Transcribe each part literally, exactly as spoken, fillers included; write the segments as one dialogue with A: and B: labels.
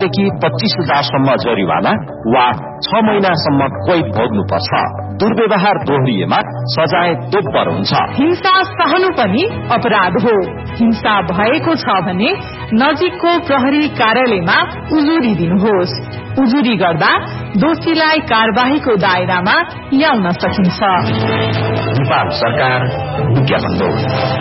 A: देखि पच्चीस हजार सम्म जरिवाना वा छ महिनासम्म कैद भोग्नुपर्छ। दुर्व्यवहार दोहोरिएमा सजाय दोब्बर हुन्छ।
B: हिंसा सहनु पनि अपराध हो। हिंसा भएको छ भने नजिकको प्रहरी कार्यालयमा उजुरी दिनुहोस्। उजुरी गर्दा दोषीलाई कार्यवाहीको दायरामा ल्याउन सकिन्छ।
A: नेपाल सरकार विज्ञापन दो।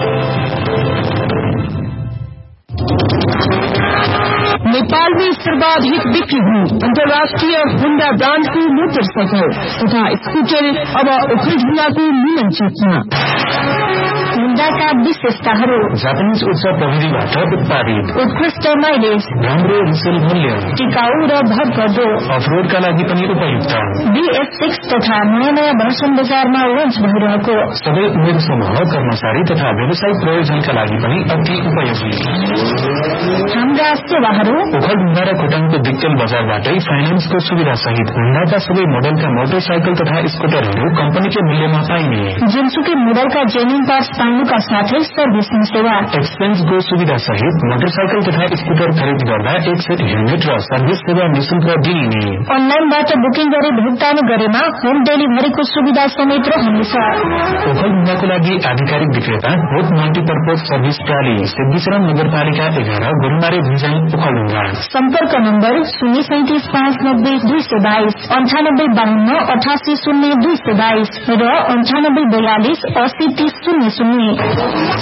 C: नेपालमै सर्वाधिक बिक्री हुने अन्तर्राष्ट्रिय होन्डा ब्रान्डको मोटरसाइकल तथा स्कुटर अब ओखलढुङ्गाको मिलन चोकमा। होन्डाका विशेषताहरू:
D: जापानिज उच्च प्रविधिबाट उत्पादित,
C: उत्कृष्ट माइलेज,
D: राम्रो रिसेल मूल्य,
C: टिकाउ र भरपर्दो,
D: अफरोडका लागि पनि उपयुक्त।
C: बीएस सिक्स तथा नयाँ नयाँ भर्सन बजारमा लन्च भइरहेको
D: सबै उमेर समूह, कर्मचारी तथा व्यवसायिक प्रयोजनका लागि पनि अति उपयोगी।
C: हाम्रा सेवाहरू:
D: ओखलढुङ्गा र खोटाङको दिक्तेल बजारबाटै फाइनान्सको सुविधा सहित होन्डाका सबै मोडलका मोटरसाइकल तथा स्कुटरहरू कम्पनीकै मूल्यमा पाइने।
C: जुनसुकै मोडलका जेन्युन पार्ट्स पाउनुका साथै सर्भिसिङ सेवा,
D: एक्सचेन्जको सुविधा सहित मोटरसाइकल तथा स्कुटर खरिद गर्दा एक सेट हेलमेट र सर्भिस सेवा निशुल्क दिइने।
C: अनलाइनबाट बुकिङ गरी भुक्तानी गरेमा होम डेलिभरीको सुविधा समेत रहनेछ।
D: ओखलढुङ्गाको लागि आधिकारिक विक्रेता होप मल्टीपर्पज सर्भिस प्राली, सिद्धिचरण नगरपालिका एघार, गोरुमारे भिजन, ओखलढुङ्गा।
C: सम्पर्क नम्बर शून्य सैतिस पाँच नब्बे दुई सय बाइस, अन्ठानब्बे बाहन्न अठासी शून्य दुई सय बाइस र अन्ठानब्बे बयालिस अस्सी तीस शून्य शून्य।